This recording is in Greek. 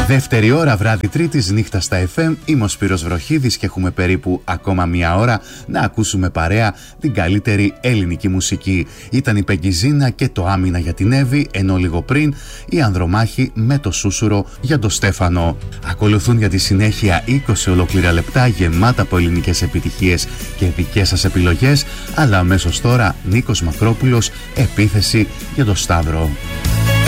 Δεύτερη ώρα, βράδυ Τρίτης, νύχτα στα FM. Είμαι ο Σπύρος Βροχίδης και έχουμε περίπου ακόμα μία ώρα να ακούσουμε παρέα την καλύτερη ελληνική μουσική. Ήταν η Πεγκιζίνα και το Άμυνα για την Εύη, ενώ λίγο πριν η Ανδρομάχη με το Σούσουρο για τον Στέφανο. Ακολουθούν για τη συνέχεια 20 ολόκληρα λεπτά γεμάτα από ελληνικές επιτυχίες και δικές σας επιλογές, αλλά αμέσως τώρα Νίκος Μακρόπουλος, Επίθεση για τον Σταύρο.